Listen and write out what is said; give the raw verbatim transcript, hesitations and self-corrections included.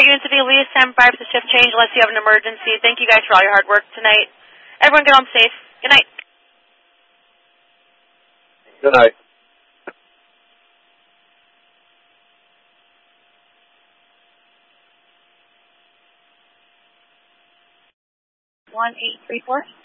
unit to be Lee, stand by for the shift change unless you have an emergency. Thank you guys for all your hard work tonight. Everyone get home safe. Good night. Good night. one eight three four.